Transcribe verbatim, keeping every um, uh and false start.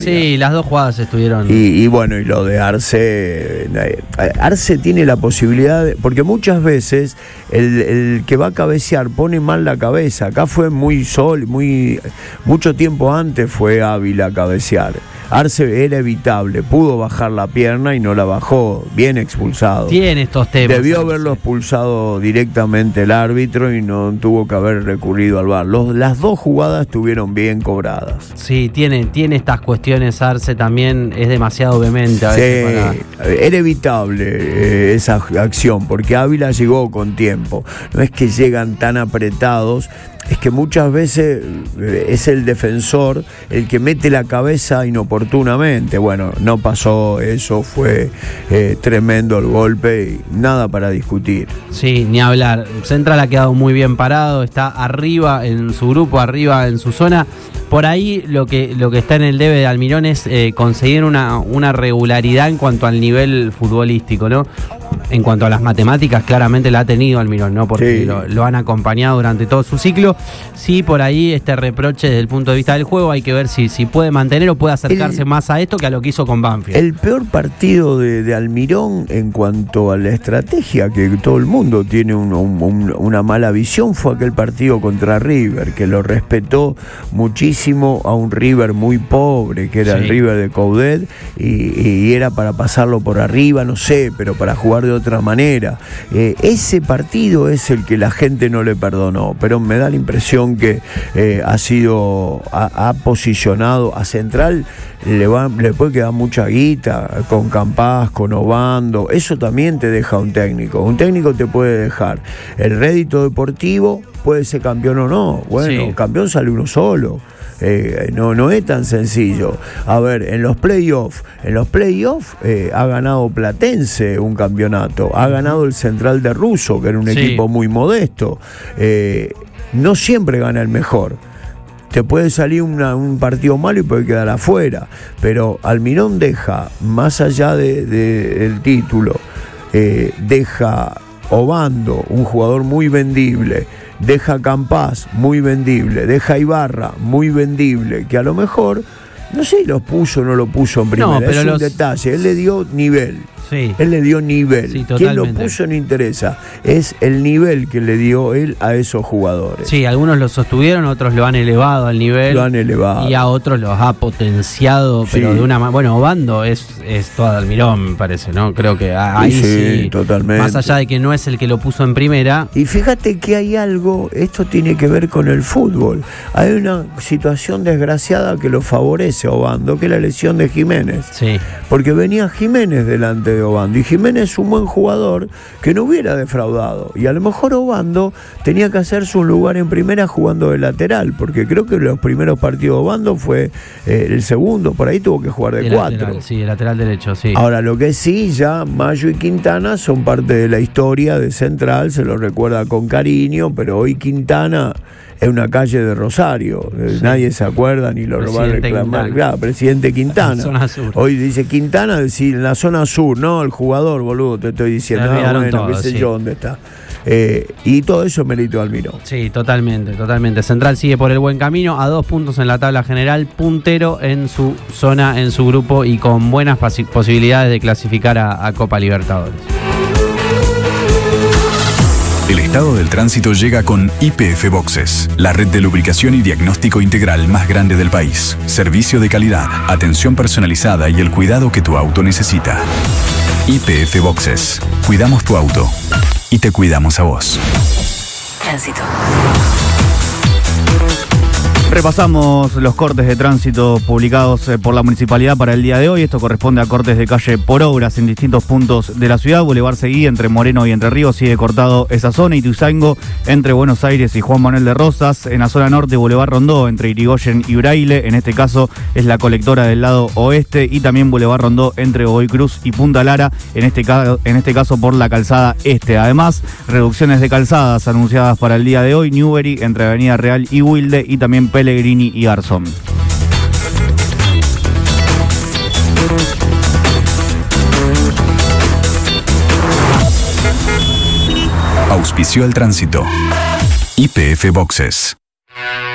Sí, las dos jugadas estuvieron. Y, y bueno, y lo de Arce, Arce tiene la posibilidad, de, porque muchas veces el, el que va a cabecear pone mal la cabeza. Acá fue muy sol, muy mucho tiempo antes fue Ávila a cabecear. Arce era evitable, pudo bajar la pierna y no la bajó, bien expulsado. Tiene estos temas. Debió haberlo expulsado directamente el árbitro y no tuvo que haber recurrido al V A R. Los, las dos jugadas estuvieron bien cobradas. Sí, tiene, tiene estas cuestiones. Arce también es demasiado vehemente a veces. Sí, para... era evitable eh, esa acción, porque Ávila llegó con tiempo. No es que llegan tan apretados, es que muchas veces es el defensor el que mete la cabeza inoportunamente. Bueno, no pasó eso, fue eh, tremendo el golpe y nada para discutir. Sí, ni hablar. Central ha quedado muy bien parado, está arriba en su grupo, arriba en su zona. Por ahí lo que, lo que está en el debe de Almirón es eh, conseguir una, una regularidad en cuanto al nivel futbolístico, ¿no? En cuanto a las matemáticas, claramente la ha tenido Almirón, ¿no? Porque sí. lo, lo han acompañado durante todo su ciclo. Sí, por ahí este reproche desde el punto de vista del juego, hay que ver si, si puede mantener o puede acercarse el, más a esto que a lo que hizo con Banfield. El peor partido de, de Almirón en cuanto a la estrategia, que todo el mundo tiene un, un, un, una mala visión, fue aquel partido contra River, que lo respetó muchísimo a un River muy pobre, que era sí. el River de Coudet, y, y era para pasarlo por arriba, no sé, pero para jugar de otra manera. Eh, ese partido es el que la gente no le perdonó, pero me da la impresión que eh, ha sido, ha, ha posicionado a Central, le, va, le puede quedar mucha guita con Campás, con Obando, eso también te deja un técnico. Un técnico te puede dejar el rédito deportivo, puede ser campeón o no. Bueno, sí. campeón sale uno solo. Eh, no, no es tan sencillo. A ver, en los playoffs, en los playoffs eh, ha ganado Platense un campeonato, ha ganado el Central de Russo, que era un sí. equipo muy modesto. Eh, no siempre gana el mejor. Te puede salir una, un partido malo y puede quedar afuera. Pero Almirón deja, más allá de, de, del título, eh, deja Obando, un jugador muy vendible. Deja Campás, muy vendible. Deja Ibarra, muy vendible. Que a lo mejor, no sé si los puso o no lo puso en primera. No, pero es un los... detalle. Él le dio nivel. Sí. Él le dio nivel. Sí, quién lo puso no interesa. Es el nivel que le dio él a esos jugadores. Sí, algunos lo sostuvieron, otros lo han elevado al nivel. Lo han elevado. Y a otros los ha potenciado, pero sí. de una manera. Bueno, Obando es, es toda Almirón, me parece, ¿no? Creo que ahí sí, sí, totalmente. Más allá de que no es el que lo puso en primera. Y fíjate que hay algo, esto tiene que ver con el fútbol. Hay una situación desgraciada que lo favorece a Obando, que es la lesión de Jiménez. Sí. Porque venía Jiménez delante de Obando, y Jiménez es un buen jugador que no hubiera defraudado, y a lo mejor Obando tenía que hacerse un lugar en primera jugando de lateral, porque creo que los primeros partidos de Obando fue eh, el segundo, por ahí tuvo que jugar de, de cuatro. Lateral, sí, el lateral derecho, sí. Ahora, lo que sí, ya Mayo y Quintana son parte de la historia de Central, se lo recuerda con cariño, pero hoy Quintana es una calle de Rosario, sí. nadie se acuerda ni lo va a reclamar. Claro, presidente Quintana. Zona sur. Hoy dice Quintana, decir en la zona sur, no el jugador, boludo, te estoy diciendo. Ah, bueno, todo, qué sé sí. yo dónde está. Eh, y todo eso es mérito de Almirón. Sí, totalmente, totalmente. Central sigue por el buen camino, a dos puntos en la tabla general, puntero en su zona, en su grupo y con buenas posibilidades de clasificar a, a Copa Libertadores. El estado del tránsito llega con Y P F Boxes, la red de lubricación y diagnóstico integral más grande del país. Servicio de calidad, atención personalizada y el cuidado que tu auto necesita. Y P F Boxes. Cuidamos tu auto y te cuidamos a vos. Tránsito. Repasamos los cortes de tránsito publicados por la municipalidad para el día de hoy. Esto corresponde a cortes de calle por obras en distintos puntos de la ciudad. Boulevard Seguí entre Moreno y Entre Ríos sigue cortado esa zona. Ituzaingó entre Buenos Aires y Juan Manuel de Rosas. En la zona norte, Boulevard Rondó entre Irigoyen y Braille. En este caso es la colectora del lado oeste. Y también Boulevard Rondó entre Godoy Cruz y Punta Lara. En este, ca- en este caso por la calzada este. Además, reducciones de calzadas anunciadas para el día de hoy. Newbery entre Avenida Real y Wilde. Y también Pellegrini y Garzón. Auspició el tránsito. Y P F Boxes.